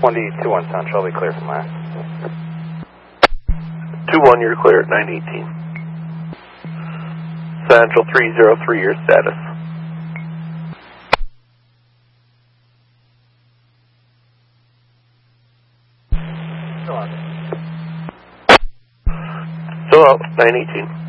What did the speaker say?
1D21 Central, be clear from last. 2-1, you're clear at 918. Central 303, your status. Still out, 918.